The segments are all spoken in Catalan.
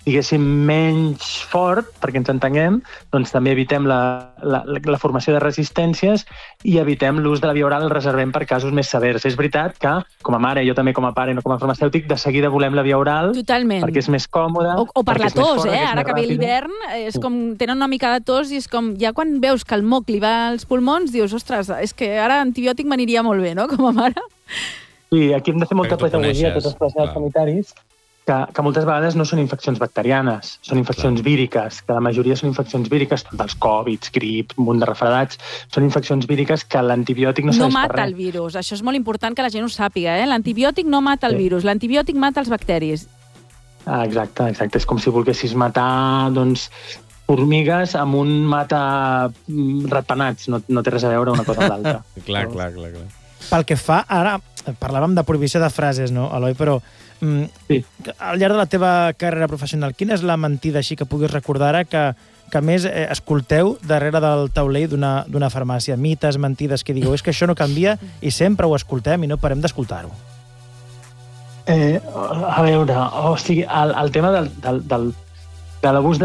diguéssim, menys fort, perquè ens entenguem, doncs també evitem la formació de resistències i evitem l'ús de la via oral, el reservem per casos més severs. És veritat que, com a mare, jo també com a pare i no com a farmacèutic, de seguida volem la via oral. Totalment. Perquè és més còmode. O per la tos, ara que ve l'hivern, és com tenen una mica de tos i és com, ja quan veus que el moc li va als pulmons, dius, ostres, és que ara antibiòtic m'aniria molt bé, no?, com a mare. Sí, aquí hem de fer molta pedagogia, tots els professionals sanitaris, que moltes vegades no són infeccions bacterianes, són infeccions víriques, que la majoria són infeccions víriques, tant dels Covid, grip, un munt de refredats, són infeccions víriques que l'antibiòtic no serveix per res. No mata el virus, això és molt important que la gent ho sàpiga, l'antibiòtic no mata el virus, l'antibiòtic mata els bacteris. Exacte, és com si volguessis matar, doncs, formigues amb un mata ratpenats, no té res a veure una cosa amb l'altra. Clar. Pel que fa, ara parlàvem de prohibició de frases, no, Eloi? Però sí. Al llarg de la teva carrera professional, quina és la mentida així que puguis recordar ara que més escolteu darrere del taulell d'una farmàcia? Mites, mentides, que digueu, és que això no canvia i sempre ho escoltem i no parem d'escoltar-ho. A veure, o sigui, el tema de l'abús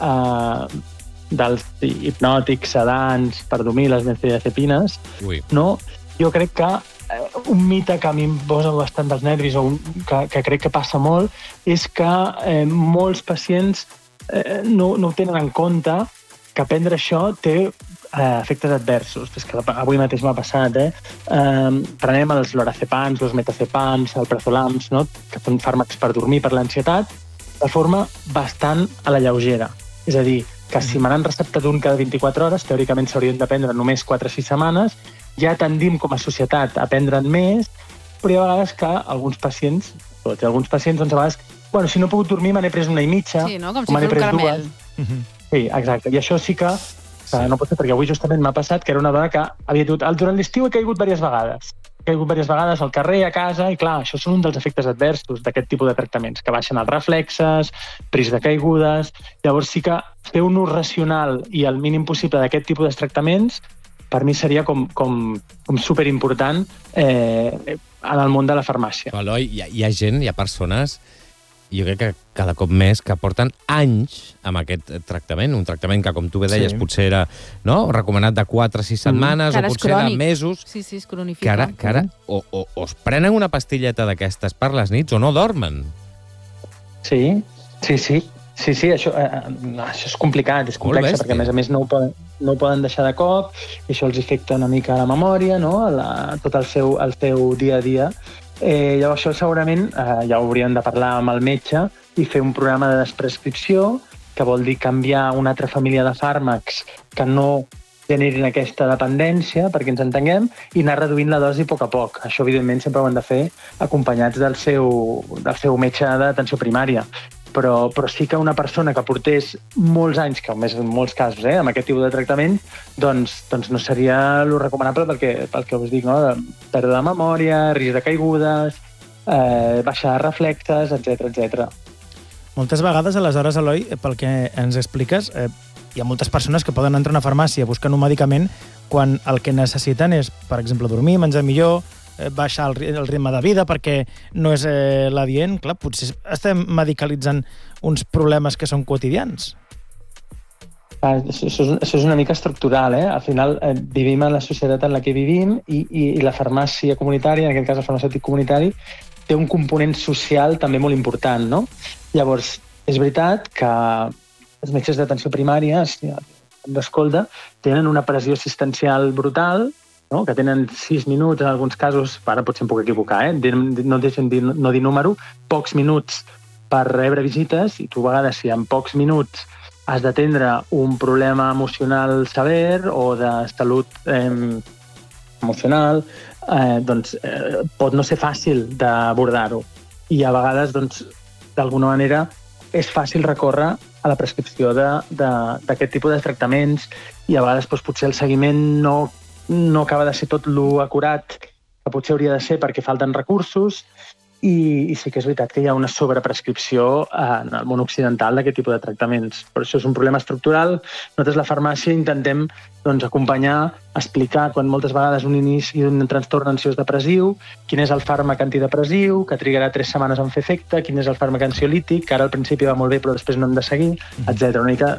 dels hipnòtics, sedants, per dormir, les benzodiazepines, no? Jo crec que un mite que a mi em posa bastant dels nervis o que crec que passa molt és que molts pacients no ho tenen en compte que prendre això té efectes adversos. És que avui mateix m'ha passat, prenem els lorazepams, els metazepams, el prezolams, no? Que són fàrmacs per dormir, per l'ansietat, de forma bastant a la lleugera. És a dir, que si me n'han receptat un cada 24 hores, teòricament s'haurien de prendre només 4 o 6 setmanes, ja tendim com a societat a prendre'n més, però hi ha vegades que alguns pacients, doncs a vegades, bueno, si no he pogut dormir me n'he pres una i mitja, sí, no? Com si fos un caramel. Sí, exacte, i això sí que no pot ser, perquè avui justament m'ha passat que era una dona que havia tingut, durant l'estiu he caigut diverses vegades al carrer, a casa, i clar, això són un dels efectes adversos d'aquest tipus de tractaments, que baixen els reflexes, risc de caigudes. Llavors sí que fer un ús racional i el mínim possible d'aquest tipus de tractaments per mi seria com superimportant en el món de la farmàcia. Eloi, hi ha gent, hi ha persones, jo crec que cada cop més, que porten anys amb aquest tractament, un tractament que, com tu bé deies, potser era recomanat de 4 a 6 setmanes, o potser de mesos. Sí, es cronifica. Que ara o es prenen una pastilleta d'aquestes per les nits o no dormen. Sí, això és complicat, és complex, perquè a més no ho poden deixar de cop, i això els afecta una mica a la memòria, no? Tot el seu dia a dia. Llavors això segurament ja ho hauríem de parlar amb el metge i fer un programa de desprescripció, que vol dir canviar una altra família de fàrmacs que no generin aquesta dependència, perquè ens entenguem, i anar reduint la dosi a poc. Això, evidentment, sempre ho han de fer acompanyats del seu metge d'atenció primària. Però sí que una persona que portés molts anys, que més en molts casos, amb aquest tipus de tractament, doncs no seria el recomanable pel que us dic, no? Pèrdua de memòria, risc de caigudes, baixar de reflexes, etc. Moltes vegades, aleshores, Eloi, pel que ens expliques, hi ha moltes persones que poden entrar a una farmàcia buscant un medicament quan el que necessiten és, per exemple, dormir, menjar millor, baixar el ritme de vida perquè no és l'adient. Clar, potser estem medicalitzant uns problemes que són quotidians. Això és una mica estructural, Al final vivim en la societat en la que vivim i la farmàcia comunitària, en aquest cas el farmacèutic comunitari, té un component social també molt important, no? Llavors, és veritat que els metges d'atenció primària, d'escolta, tenen una pressió assistencial brutal, no? Que tenen 6 minuts, en alguns casos, ara potser em puc equivocar, no deixen no dir número, pocs minuts per rebre visites, i tu a vegades, si en pocs minuts has d'atendre un problema emocional sever o de salut emocional, doncs pot no ser fàcil d'abordar-ho. I a vegades, doncs, d'alguna manera, és fàcil recórrer a la prescripció d'aquest tipus de tractaments, i a vegades potser el seguiment no acaba de ser tot lo acurat que potser hauria de ser perquè falten recursos, i sí que és veritat que hi ha una sobreprescripció en el món occidental d'aquest tipus de tractaments. Per això és un problema estructural. Nosaltres, la farmàcia, intentem acompanyar, explicar quan moltes vegades un inici d'un trastorn ansiós depressiu, quin és el fàrmac antidepressiu, que trigarà 3 setmanes en fer efecte, quin és el fàrmac ansiolític, que ara al principi va molt bé però després no hem de seguir, etc. Una mica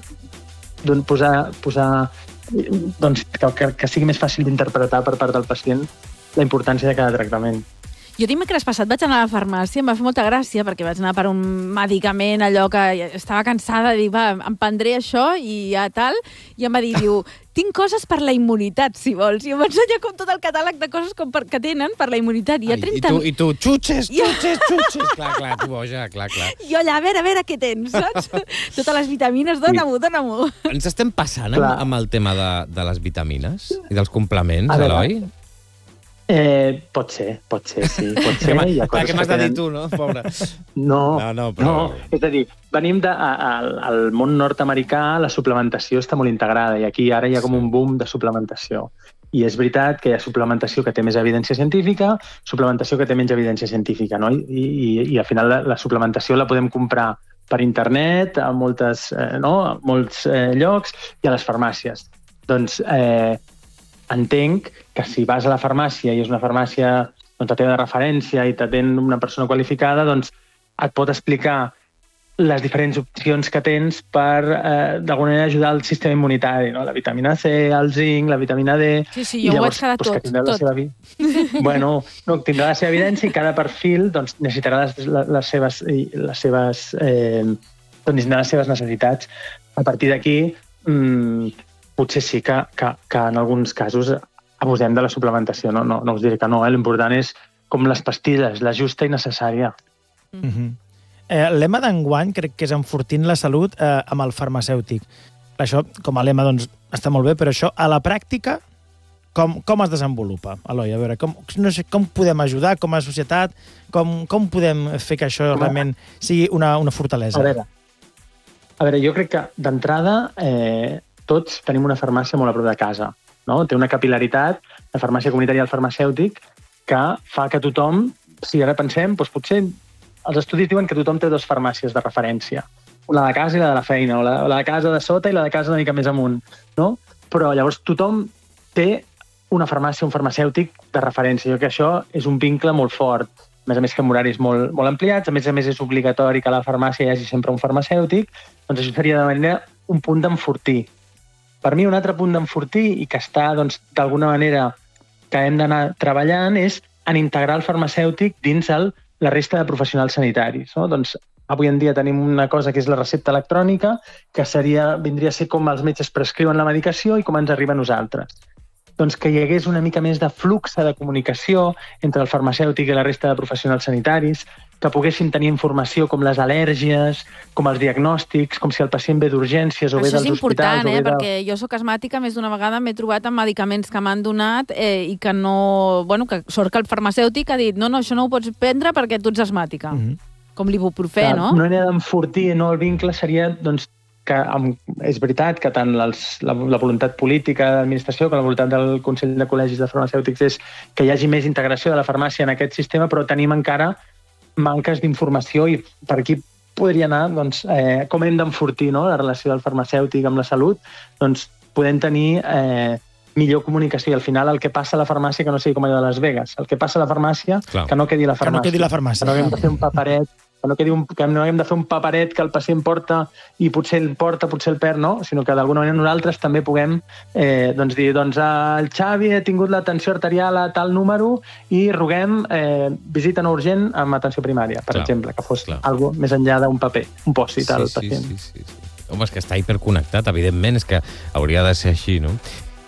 posar que sigui més fàcil d'interpretar per part del pacient la importància de cada tractament. Jo dimecres passat vaig anar a la farmàcia, em va fer molta gràcia perquè vaig anar per un medicament, allò que estava cansada de dir, va, em prendré això i ja tal, i em va dir, tinc coses per la immunitat, si vols. I em va ensenyar com tot el catàleg de coses que tenen per la immunitat. I tu, xutxes. Clar, tu boja, clar. I allà, a veure què tens, saps? Totes les vitamines, dóna-m'ho. Ens estem passant amb el tema de les vitamines i dels complements, Eloi? Pot ser, sí. Pot ser. Què m'has de dir tu, no? Pobre. No. És a dir, venim al món nord-americà, la suplementació està molt integrada i aquí ara hi ha com un boom de suplementació. I és veritat que hi ha suplementació que té més evidència científica, suplementació que té menys evidència científica, no? I al final la suplementació la podem comprar per internet, a molts llocs i a les farmàcies. Doncs entenc que si vas a la farmàcia i és una farmàcia on te té de referència i t'atén una persona qualificada, doncs et pot explicar les diferents opcions que tens per, d'alguna manera, ajudar el sistema immunitari, no? La vitamina C, el zinc, la vitamina D... Sí, jo ho vaig quedar tot. Bueno, tindrà la seva evidència i cada perfil necessitarà les seves necessitats. A partir d'aquí, potser sí que en alguns casos abusem de la suplementació. No us diré que no, l'important és com les pastilles, la justa i necessària. Lema d'enguany crec que és enfortint la salut amb el farmacèutic. Això, com a lema, doncs, està molt bé, però això, a la pràctica, com es desenvolupa? Eloi, a veure, com podem ajudar com a societat? Com podem fer que això realment sigui una fortalesa? A veure, jo crec que d'entrada tots tenim una farmàcia molt a prop de casa, no? Té una capil·laritat, la farmàcia comunitària i el farmacèutic, que fa que tothom, si ara pensem, doncs potser els estudis diuen que tothom té 2 farmàcies de referència, la de casa i la de la feina, o la de casa de sota i la de casa una mica més amunt, no? Però llavors tothom té una farmàcia, un farmacèutic de referència. Jo crec que això és un vincle molt fort, a més que amb horaris molt ampliats, a més és obligatori que a la farmàcia hi hagi sempre un farmacèutic, doncs això seria de manera un punt d'enfortir. Per mi, un altre punt d'enfortir i que està, d'alguna manera, que hem d'anar treballant és en integrar el farmacèutic dins la resta de professionals sanitaris. No? Doncs avui en dia tenim una cosa que és la recepta electrònica, que vindria a ser com els metges prescriuen la medicació i com ens arriba a nosaltres. Doncs que hi hagués una mica més de flux de comunicació entre el farmacèutic i la resta de professionals sanitaris, que poguéssim tenir informació com les al·lèrgies, com els diagnòstics, com si el pacient ve d'urgències o ve dels hospitals. Això és important, perquè jo soc asmàtica, més d'una vegada m'he trobat amb medicaments que m'han donat i que que sort que el farmacèutic ha dit no, això no ho pots prendre perquè tu ets asmàtica. Com l'ibuprofè, no? Una manera d'enfortir el vincle seria que és veritat que tant la voluntat política de l'administració com la voluntat del Consell de Col·legis de Farmacèutics és que hi hagi més integració de la farmàcia en aquest sistema, però tenim encara manques d'informació i per aquí podria anar com hem d'enfortir la relació del farmacèutic amb la salut, doncs podem tenir millor comunicació i al final el que passa a la farmàcia que no sigui com allò de Las Vegas. El que passa a la farmàcia que no quedi a la farmàcia. Que no quedi a la farmàcia. Que no hem de fer un paperet que no hem de fer un paperet que el pacient porta i potser el porta, potser el perd, no? Sinó que d'alguna manera nosaltres també puguem dir, el Xavi ha tingut l'atenció arterial a tal número i roguem visita no urgent amb atenció primària, per exemple, que fos algo més enllà d'un paper, un pòsit al pacient. Sí. Home, és que està hiperconnectat, evidentment, és que hauria de ser així, no?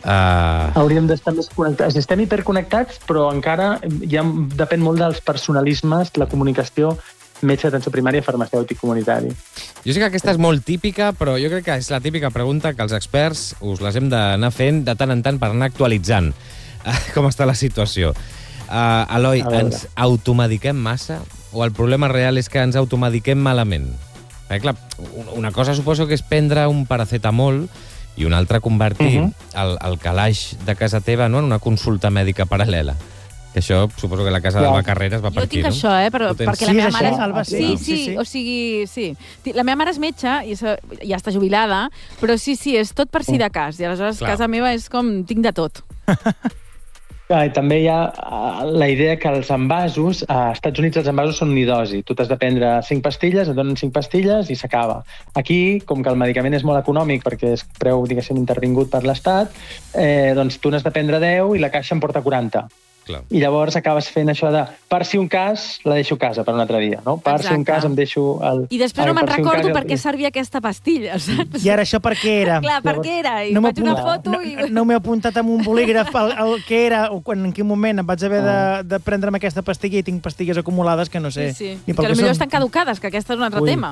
Hauríem d'estar més connectats. Estem hiperconnectats, però encara ja depèn molt dels personalismes, la comunicació metge d'atenció primària, farmacèutic comunitari. Jo sé que aquesta és molt típica, però jo crec que és la típica pregunta que els experts us les hem d'anar fent de tant en tant per anar actualitzant com està la situació. Eloi, ens automediquem massa o el problema real és que ens automediquem malament? Clar, una cosa suposo que és prendre un paracetamol i una altra convertir el calaix de casa teva en una consulta mèdica paral·lela. Que això, suposo que la casa d'Alba Carreras va per aquí, no? Jo tinc això, però perquè la meva mare... Alba, sí. O sigui, sí. La meva mare és metge i ja està jubilada, però sí, és tot per si de cas. I aleshores casa meva és com... tinc de tot. I també hi ha la idea que els envasos, a Estats Units els envasos són unidosi. Tu t'has de prendre 5 pastilles, et donen 5 pastilles i s'acaba. Aquí, com que el medicament és molt econòmic perquè és preu, diguéssim, intervingut per l'Estat, doncs tu n'has de prendre 10 i la caixa en porta 40. Clar. I llavors acabes fent això de per si un cas, la deixo a casa per un altre dia, no? Per si un cas em deixo... I després no me'n recordo per què servia aquesta pastilla, saps? I ara això per què era? Clar, per què era? I faig una foto i... No m'he apuntat amb un bolígraf el que era, o en quin moment em vaig haver de prendre'm aquesta pastilla i tinc pastilles acumulades que no sé. Sí. Que potser estan caducades, que aquest és un altre tema.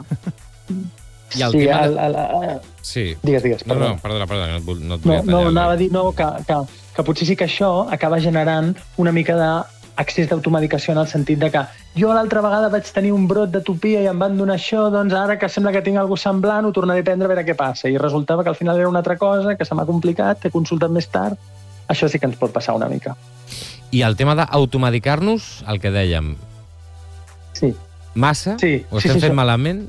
I el tema Sí. Digues, perdó. No, perdona, no et volia tallar. No, anava a dir que potser sí que això acaba generant una mica d'accés d'automedicació en el sentit de que jo l'altra vegada vaig tenir un brot d'atopia i em van donar això, doncs ara que sembla que tinc alguna cosa semblant ho tornaré a prendre a veure què passa. I resultava que al final era una altra cosa, que se m'ha complicat, he consultat més tard. Això sí que ens pot passar una mica. I el tema d'automedicar-nos, el que dèiem, sí. Massa? Sí. Ho estem fent malament?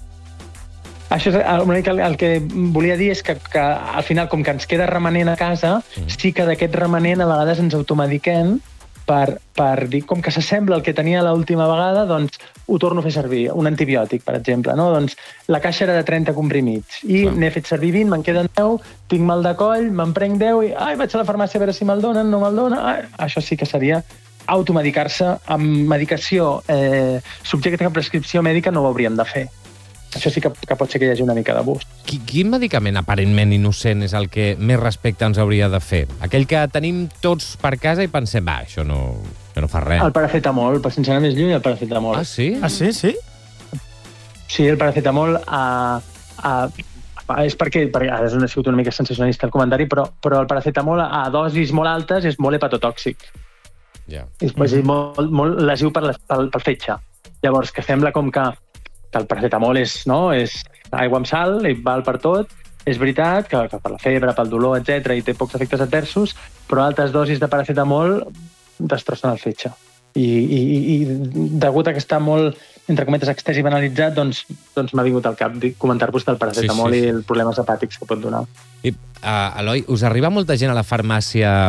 Això és una mica el que volia dir, és que al final, com que ens queda remanent a casa, sí que d'aquest remanent a vegades ens automediquem per dir, com que s'assembla al que tenia l'última vegada, doncs ho torno a fer servir. Un antibiòtic, per exemple, no? Doncs la caixa era de 30 comprimits i n'he fet servir 20, me'n queden 10, tinc mal de coll, me'n prenc 10 i vaig a la farmàcia a veure si me'l donen, no me'l donen. Això sí que seria automedicar-se amb medicació subjecte a prescripció mèdica no ho hauríem de fer. Això sí que pot ser que hi hagi una mica d'abús. Quin medicament aparentment innocent és el que més respecte ens hauria de fer? Aquell que tenim tots per casa i pensem, això no fa res. El paracetamol, per sense anar més lluny, el paracetamol. Ah, sí? Ah, sí? Sí, el paracetamol és perquè ha sigut una mica sensacionalista el comentari, però el paracetamol a dosis molt altes és molt hepatotòxic. Ja. És molt lesiu pel fetge. Llavors, que sembla com que el paracetamol és aigua amb sal, i val per tot. És veritat que per la febre, pel dolor, etc i té pocs efectes adversos, però altes dosis de paracetamol destrossen el fetge. I degut a que està molt, entre cometes, extès i banalitzat, doncs m'ha vingut al cap comentar-vos del paracetamol i els problemes hepàtics que pot donar. I, Eloi, us arriba molta gent a la farmàcia...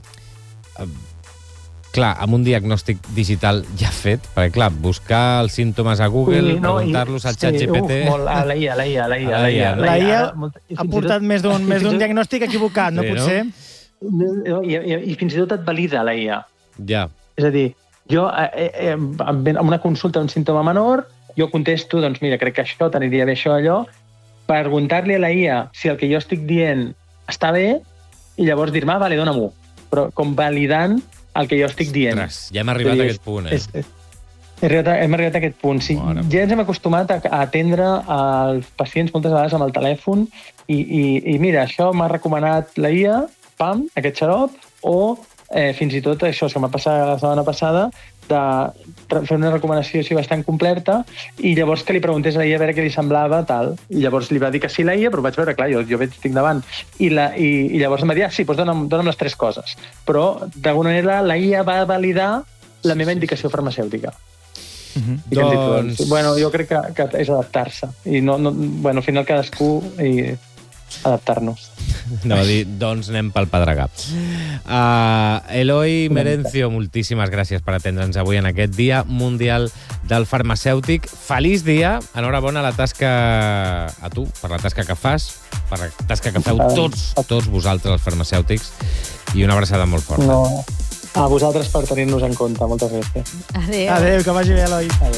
Clar, amb un diagnòstic digital ja fet, perquè, clar, buscar els símptomes a Google, preguntar-los al ChatGPT... A la IA. La IA ha portat més d'un diagnòstic equivocat, no pot ser? I fins i tot et valida la IA. Ja. És a dir, jo, amb una consulta d'un símptoma menor, jo contesto, doncs mira, crec que això, t'aniria bé això, allò, preguntar-li a la IA si el que jo estic dient està bé, i llavors dir-me, vale, dona-m'ho. Però com validant el que jo estic dient. Ostres, ja hem arribat a aquest punt, Hem arribat a aquest punt, sí. Ja ens hem acostumat a atendre els pacients moltes vegades amb el telèfon i mira, això m'ha recomanat la IA, pam, aquest xarop, o fins i tot això que m'ha passat la setmana passada, de fer una recomanació així bastant completa i llavors que li preguntés a la IA a veure què li semblava tal. I llavors li va dir que sí la IA, però vaig veure, clar, jo estic davant. I llavors em va dir, sí, doncs dona'm les 3 coses. Però, d'alguna manera, la IA va validar la meva indicació farmacèutica. Doncs... Bueno, jo crec que és adaptar-se. I al final cadascú adaptar-nos. Anava a dir, doncs anem pel Pedregà. Eloi Merencio, moltíssimes gràcies per atendre'ns avui en aquest Dia Mundial del Farmacèutic. Feliç dia, enhorabona a la tasca a tu, per la tasca que fas, per la tasca que feu tots vosaltres, els farmacèutics, i una abraçada molt forta. A vosaltres per tenir-nos en compte. Moltes gràcies. Adéu. Adéu, que vagi bé, Eloi.